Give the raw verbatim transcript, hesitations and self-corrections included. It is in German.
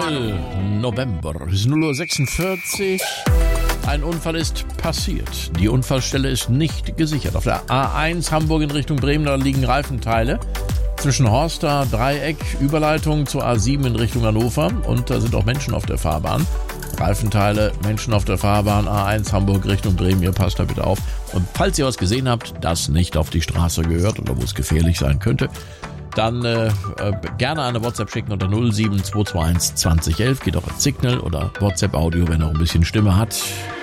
April, November. Es ist null Uhr sechsundvierzig. Ein Unfall ist passiert. Die Unfallstelle ist nicht gesichert. Auf der A eins Hamburg in Richtung Bremen, da liegen Reifenteile. Zwischen Horster, Dreieck, Überleitung zur A sieben in Richtung Hannover. Und da sind auch Menschen auf der Fahrbahn. Reifenteile, Menschen auf der Fahrbahn, A eins Hamburg Richtung Bremen. Ihr passt da bitte auf. Und falls ihr was gesehen habt, das nicht auf die Straße gehört oder wo es gefährlich sein könnte, dann äh, äh, gerne eine WhatsApp schicken unter null sieben zwei zwei eins zwanzig elf. Geht auch als Signal oder WhatsApp Audio, wenn er auch ein bisschen Stimme hat.